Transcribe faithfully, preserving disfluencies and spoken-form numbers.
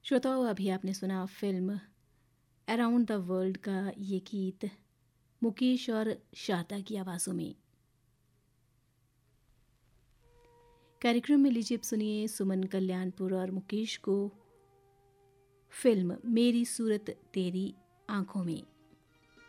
श्रोताओं, अभी आपने सुना फिल्म अराउंड द वर्ल्ड का ये गीत मुकेश और शारदा की आवाज़ों में। कार्यक्रम में लीजिए अब सुनिए सुमन कल्याणपुर और मुकेश को फिल्म मेरी सूरत तेरी आंखों में।